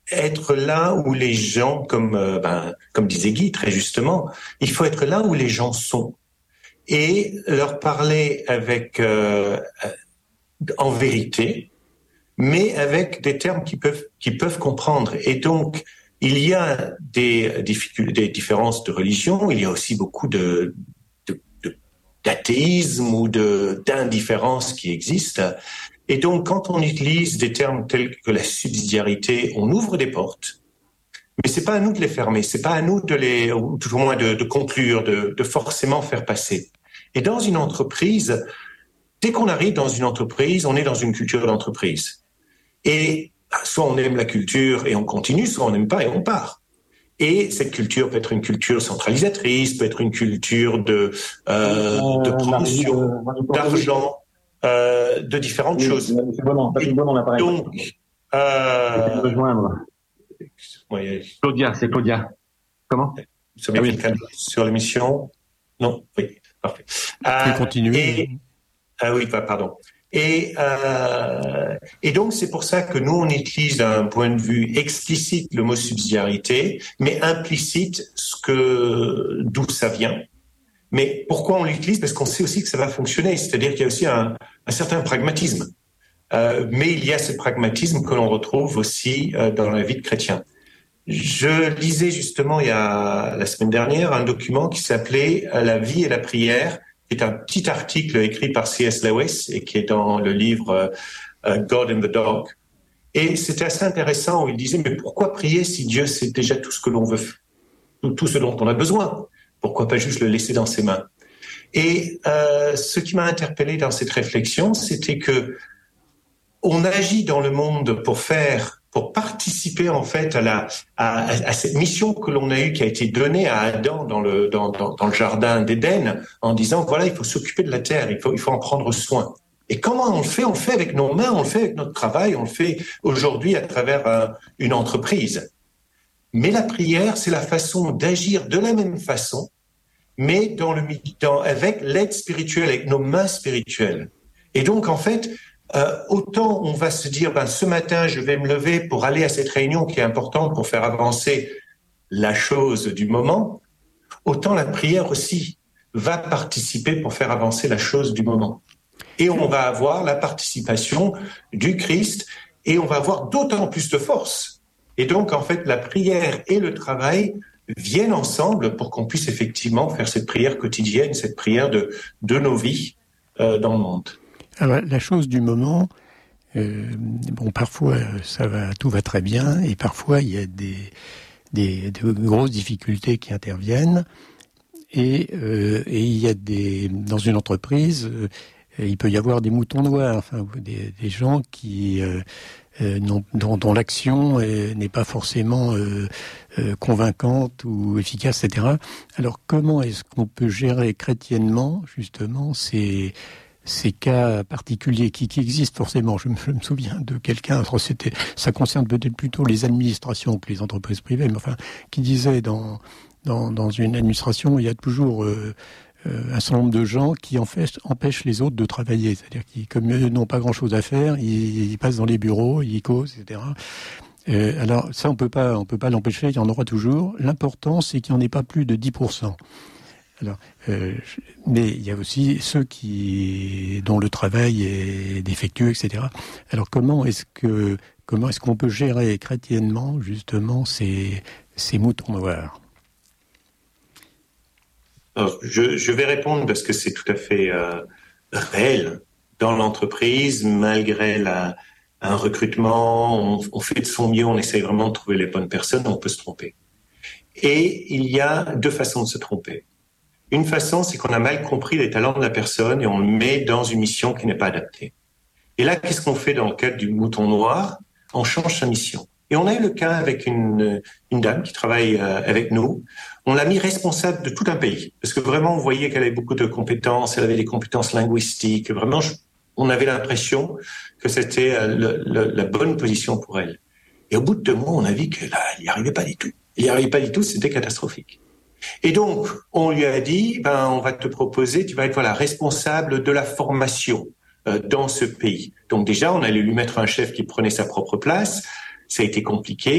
être là où les gens, comme disait Guy très justement, il faut être là où les gens sont et leur parler avec en vérité, mais avec des termes qu'ils peuvent comprendre. Et donc, il y a des différences de religion, il y a aussi beaucoup d'athéisme ou d'indifférence qui existent. Et donc, quand on utilise des termes tels que la subsidiarité, on ouvre des portes, mais c'est pas à nous de les fermer, c'est pas à nous ou tout au moins de conclure, de forcément faire passer. Et dans une entreprise, dès qu'on arrive dans une entreprise, on est dans une culture d'entreprise. Et soit on aime la culture et on continue, soit on n'aime pas et on part. Et cette culture peut être une culture centralisatrice, peut être une culture de promotion, d'argent, de différentes choses. C'est bon, pas une bonne, on a parlé. Donc, rejoindre. Claudia, c'est Claudia. Comment? Sur l'émission? Non? Oui, parfait. Continuer. Oui, pardon. Et donc c'est pour ça que nous on utilise d'un point de vue explicite le mot subsidiarité, mais implicite d'où ça vient. Mais pourquoi on l'utilise? Parce qu'on sait aussi que ça va fonctionner. C'est-à-dire qu'il y a aussi un certain pragmatisme. Mais il y a ce pragmatisme que l'on retrouve aussi dans la vie de chrétien. Je lisais justement la semaine dernière un document qui s'appelait La vie et la prière, qui est un petit article écrit par C.S. Lewis et qui est dans le livre God in the Dog. Et c'était assez intéressant où il disait, mais pourquoi prier si Dieu sait déjà tout ce que l'on veut, tout ce dont on a besoin? Pourquoi pas juste le laisser dans ses mains? Et ce qui m'a interpellé dans cette réflexion, c'était que on agit dans le monde pour participer en fait à cette mission que l'on a eue, qui a été donnée à Adam dans le jardin d'Éden, en disant voilà, il faut s'occuper de la terre, il faut en prendre soin. Et comment on le fait? On le fait avec nos mains, on le fait avec notre travail, on le fait aujourd'hui à travers une entreprise. Mais la prière, c'est la façon d'agir de la même façon, mais avec l'aide spirituelle, avec nos mains spirituelles. Et donc en fait, autant on va se dire, ce matin, je vais me lever pour aller à cette réunion qui est importante pour faire avancer la chose du moment, autant la prière aussi va participer pour faire avancer la chose du moment. Et on va avoir la participation du Christ et on va avoir d'autant plus de force. Et donc, en fait, la prière et le travail viennent ensemble pour qu'on puisse effectivement faire cette prière quotidienne, cette prière de nos vies dans le monde. Alors, la chose du moment, parfois tout va très bien, et parfois il y a des grosses difficultés qui interviennent, et il y a dans une entreprise, il peut y avoir des moutons noirs, des gens qui dont l'action n'est pas forcément convaincante ou efficace, etc. Alors, comment est-ce qu'on peut gérer chrétiennement justement ces cas particuliers qui existent forcément? Je me souviens de quelqu'un, ça concerne peut-être plutôt les administrations que les entreprises privées, mais qui disait dans une administration, il y a toujours un certain nombre de gens qui empêchent les autres de travailler. C'est-à-dire qu'ils, comme eux n'ont pas grand-chose à faire, ils passent dans les bureaux, ils causent, etc. Alors ça, on peut pas l'empêcher, il y en aura toujours. L'important, c'est qu'il n'y en ait pas plus de 10%. Alors, mais il y a aussi ceux dont le travail est défectueux, etc. Alors, comment est-ce qu'on peut gérer chrétiennement justement ces moutons noirs? Alors, je vais répondre parce que c'est tout à fait réel dans l'entreprise, malgré un recrutement, on fait de son mieux, on essaye vraiment de trouver les bonnes personnes, on peut se tromper. Et il y a deux façons de se tromper. Une façon, c'est qu'on a mal compris les talents de la personne et on le met dans une mission qui n'est pas adaptée. Et là, qu'est-ce qu'on fait dans le cadre du mouton noir? On change sa mission. Et on a eu le cas avec une dame qui travaille avec nous. On l'a mis responsable de tout un pays. Parce que vraiment, on voyait qu'elle avait beaucoup de compétences, elle avait des compétences linguistiques. Vraiment, on avait l'impression que c'était la bonne position pour elle. Et au bout de 2 mois, on a vu qu'elle n'y arrivait pas du tout. Elle n'y arrivait pas du tout, c'était catastrophique. Et donc, on lui a dit, on va te proposer, tu vas être responsable de la formation dans ce pays. Donc déjà, on allait lui mettre un chef qui prenait sa propre place. Ça a été compliqué.